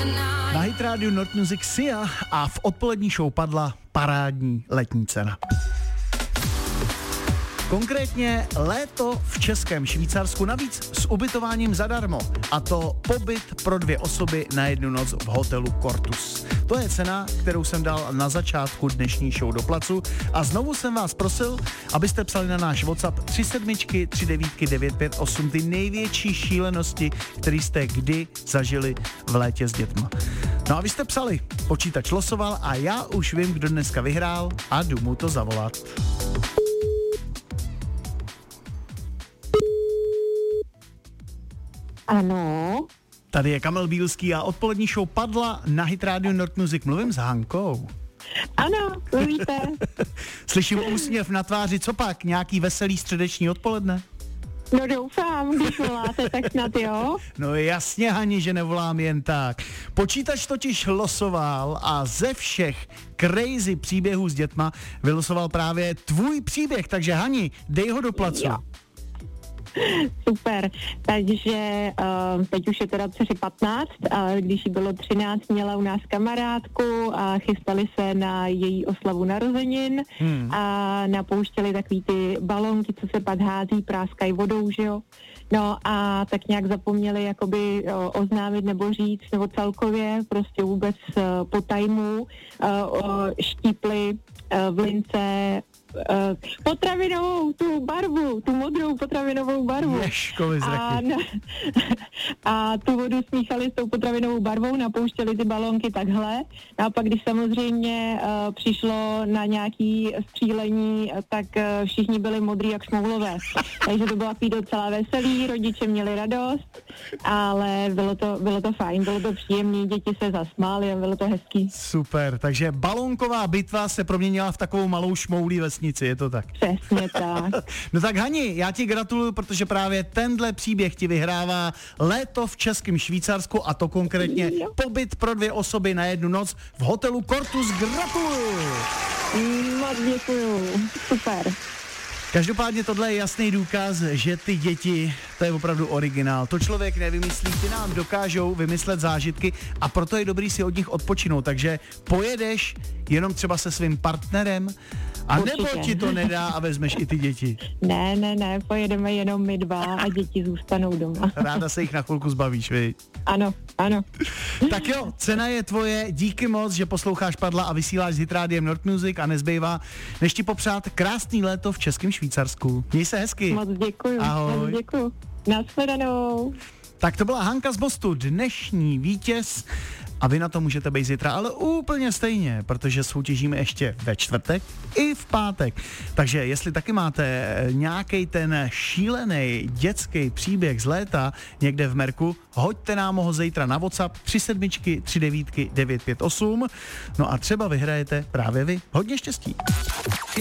Na Hit Radio North Music Sia a v odpolední show padla parádní letní cena. Konkrétně léto v českém Švýcarsku, navíc s ubytováním zadarmo. A to pobyt pro 2 osoby na 1 noc v hotelu Cortus. To je cena, kterou jsem dal na začátku dnešní show do placu. A znovu jsem vás prosil, abyste psali na náš WhatsApp 37 39 958 ty největší šílenosti, které jste kdy zažili v létě s dětma. No a vy jste psali, počítač losoval a já už vím, kdo dneska vyhrál a jdu mu to zavolat. Ano. Tady je Kamil Bílský a odpolední show padla na Hit Radio North Music. Mluvím s Hankou. Ano, mluvíte. Slyším úsměv na tváři, co pak? Nějaký veselý středeční odpoledne? No doufám, když voláte, tak snad jo. No jasně, Hani, že nevolám jen tak. Počítač totiž losoval a ze všech crazy příběhů s dětma vylosoval právě tvůj příběh, takže Hani, dej ho do placu. Jo. Super, takže teď už je teda dceři 15, a když jí bylo 13, měla u nás kamarádku a chystali se na její oslavu narozenin a napouštěli takový ty balonky, co se pak hází, práskají vodou, že jo. No a tak nějak zapomněli jakoby oznámit nebo říct, nebo celkově prostě vůbec po tajmu štípli v lince potravinovou tu barvu, tu modrou potravinovou barvu. Ješkovi zraky. A tu vodu smíchali s tou potravinovou barvou, napouštěli ty balónky takhle. A pak, když samozřejmě přišlo na nějaký střílení, tak všichni byli modrý jak šmoulové. Takže to bylo takový docela veselý, rodiče měli radost, ale bylo to fajn, bylo to příjemný, děti se zasmály a bylo to hezký. Super, takže balónková bitva se proměnila v takovou malou šmoulí vesnici, je to tak? Přesně tak. No tak Hani, já ti gratuluju, protože právě tenhle příběh ti vyhrává léto v českém Švýcarsku a to konkrétně pobyt pro 2 osoby na 1 noc v hotelu Cortus. Gratuluju! Moc děkuju, super. Každopádně tohle je jasný důkaz, že ty děti, to je opravdu originál. To člověk nevymyslí, ty nám dokážou vymyslet zážitky a proto je dobrý si od nich odpočinout. Takže pojedeš jenom třeba se svým partnerem a nebo ti to nedá a vezmeš i ty děti. Ne, pojedeme jenom my 2 a děti zůstanou doma. Ráda se jich na chvilku zbavíš, viď? Ano. Tak jo, cena je tvoje, díky moc, že posloucháš Padla a vysíláš s Hit Rádiem North Music a nezbývá, než ti popřát krásný léto v českém Švýcarsku. Měj se hezky. Moc děkuju. Ahoj. Moc děkuju. Nashledanou. Tak to byla Hanka z Mostu, dnešní vítěz a vy na to můžete být zítra, ale úplně stejně, protože soutěžíme ještě ve čtvrtek i v pátek. Takže jestli taky máte nějaký ten šílený dětský příběh z léta někde v Merku, hoďte nám ho zítra na WhatsApp 37 39 958, no a třeba vyhrajete právě vy. Hodně štěstí.